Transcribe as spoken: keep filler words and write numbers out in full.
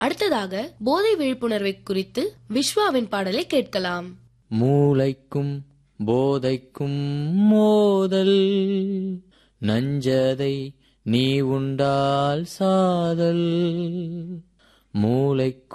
அடுத்ததாக போதை விழிப்புணர்வை குறித்து விஸ்வாவின் பாடலை கேட்கலாம். மூளைக்கும் போதைக்கும் மோதல், நஞ்சதை நீ உண்டால் சாதல். மூளைக்கும்